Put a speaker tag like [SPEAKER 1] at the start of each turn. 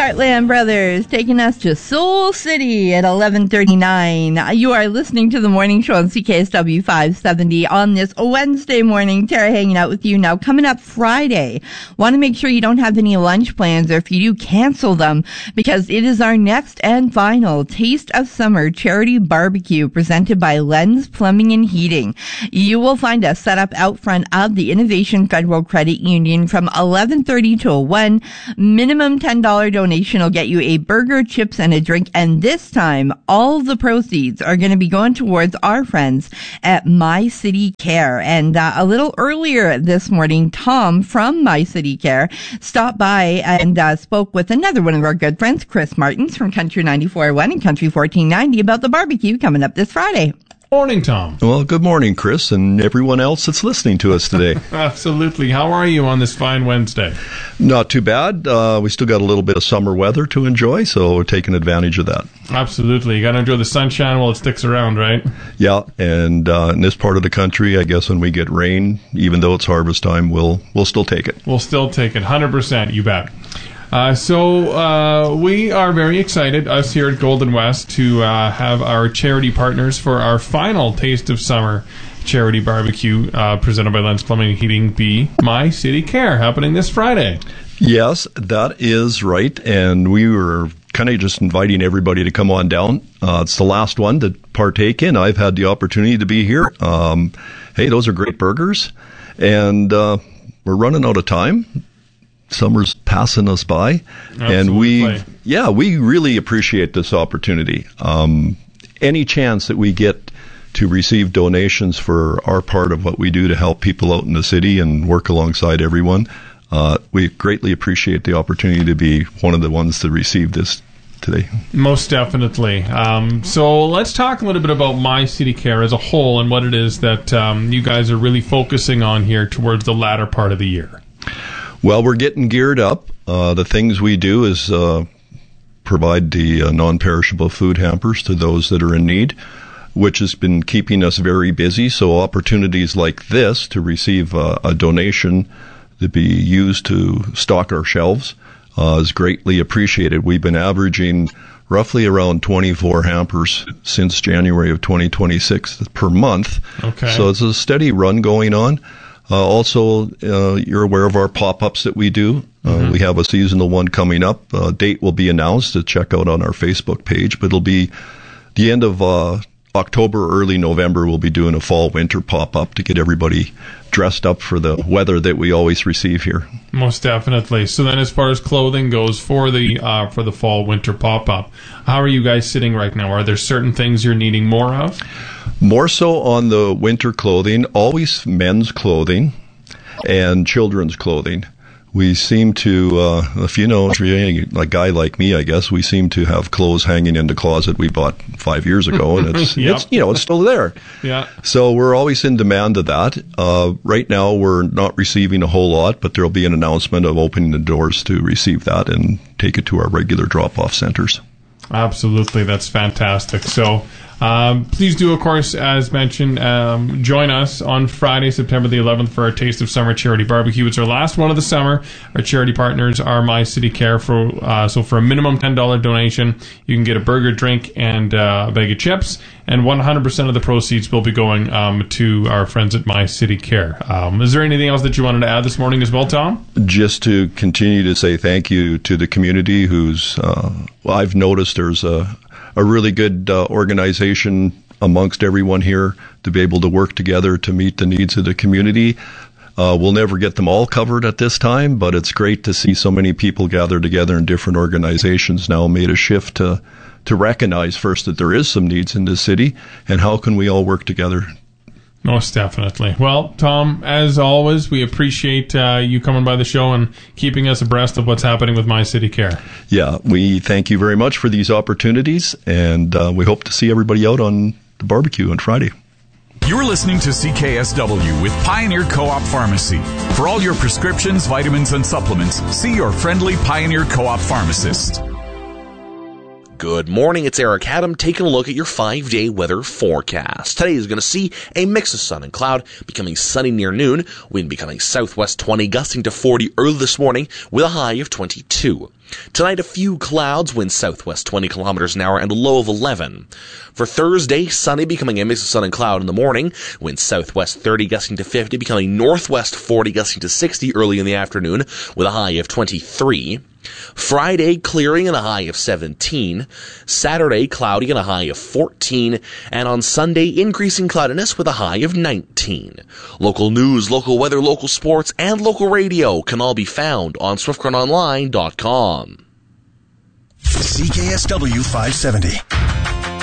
[SPEAKER 1] Heartland Brothers taking us to Soul City at 11:39. You are listening to the morning show on CKSW 570 on this Wednesday morning. Tara hanging out with you now. Coming up Friday, want to make sure you don't have any lunch plans, or if you do, cancel them, because it is our next and final Taste of Summer charity barbecue presented by Lens Plumbing and Heating. You will find us set up out front of the Innovation Federal Credit Union from 11:30 to 1. Minimum $10 donation will get you a burger, chips, and a drink. And this time, all the proceeds are going to be going towards our friends at My City Care. And a little earlier this morning, Tom from My City Care stopped by and spoke with another one of our good friends, Chris Martins from Country 94.1 and Country 1490 about the barbecue coming up this Friday.
[SPEAKER 2] Morning, Tom.
[SPEAKER 3] Well, good morning, Chris, and everyone else that's listening to us today.
[SPEAKER 2] Absolutely. How are you on this fine Wednesday?
[SPEAKER 3] Not too bad. We still got a little bit of summer weather to enjoy, so we're taking advantage of that.
[SPEAKER 2] Absolutely. You got to enjoy the sunshine while it sticks around, right?
[SPEAKER 3] Yeah, and in this part of the country, I guess when we get rain, even though it's harvest time, we'll still take it.
[SPEAKER 2] We'll still take it, 100%, you bet. So we are very excited, us here at Golden West, to have our charity partners for our final Taste of Summer charity barbecue presented by Lens Plumbing and Heating be My City Care, happening this Friday.
[SPEAKER 3] Yes, that is right, and we were kind of just inviting everybody to come on down. It's the last one to partake in. I've had the opportunity to be here. Hey, those are great burgers, and we're running out of time. Summer's passing us by.
[SPEAKER 2] Absolutely.
[SPEAKER 3] And we really appreciate this opportunity. Any chance that we get to receive donations for our part of what we do to help people out in the city and work alongside everyone, we greatly appreciate the opportunity to be one of the ones to receive this today.
[SPEAKER 2] Most definitely. So let's talk a little bit about My City Care as a whole and what it is that you guys are really focusing on here towards the latter part of the year.
[SPEAKER 3] Well, we're getting geared up. The things we do is provide the non-perishable food hampers to those that are in need, which has been keeping us very busy. So opportunities like this to receive a donation to be used to stock our shelves is greatly appreciated. We've been averaging roughly around 24 hampers since January of 2026 per month.
[SPEAKER 2] Okay.
[SPEAKER 3] So it's a steady run going on. Also, you're aware of our pop-ups that we do. We have a seasonal one coming up. Date will be announced to check out on our Facebook page, but it'll be the end of October, early November. We'll be doing a fall-winter pop-up to get everybody dressed up for the weather that we always receive here.
[SPEAKER 2] Most definitely. So then as far as clothing goes for the fall-winter pop-up, how are you guys sitting right now? Are there certain things you're needing more of?
[SPEAKER 3] More so on the winter clothing, always men's clothing and children's clothing. We seem to, if you're a guy like me, I guess, we seem to have clothes hanging in the closet we bought 5 years ago, and it's still there.
[SPEAKER 2] Yeah.
[SPEAKER 3] So we're always in demand of that. Right now, we're not receiving a whole lot, but there'll be an announcement of opening the doors to receive that and take it to our regular drop-off centers.
[SPEAKER 2] Absolutely. That's fantastic. So please do, of course, as mentioned, join us on Friday, September the 11th for our Taste of Summer charity barbecue. It's our last one of the summer. Our charity partners are My City Care. So for a minimum $10 donation, you can get a burger, drink, and a bag of chips. And 100% of the proceeds will be going to our friends at My City Care. Is there anything else that you wanted to add this morning as well, Tom?
[SPEAKER 3] Just to continue to say thank you to the community who's, I've noticed there's a really good organization amongst everyone here to be able to work together to meet the needs of the community. We'll never get them all covered at this time, but it's great to see so many people gather together in different organizations now made a shift to recognize first that there is some needs in this city, and how can we all work together.
[SPEAKER 2] Most definitely. Well, Tom, as always, we appreciate you coming by the show and keeping us abreast of what's happening with My City Care.
[SPEAKER 3] Yeah, we thank you very much for these opportunities, and we hope to see everybody out on the barbecue on Friday.
[SPEAKER 4] You're listening to CKSW with Pioneer Co-op Pharmacy. For all your prescriptions, vitamins, and supplements, see your friendly Pioneer Co-op pharmacist.
[SPEAKER 5] Good morning, it's Eric Haddam taking a look at your 5-day weather forecast. Today is going to see a mix of sun and cloud, becoming sunny near noon, wind becoming southwest 20, gusting to 40 early this morning with a high of 22. Tonight, a few clouds, wind southwest 20 kilometers an hour, and a low of 11. For Thursday, sunny, becoming a mix of sun and cloud in the morning, wind southwest 30, gusting to 50, becoming northwest 40, gusting to 60 early in the afternoon, with a high of 23. Friday, clearing and a high of 17. Saturday, cloudy and a high of 14. And on Sunday, increasing cloudiness with a high of 19. Local news, local weather, local sports, and local radio can all be found on SwiftCurrentOnline.com.
[SPEAKER 6] CKSW 570.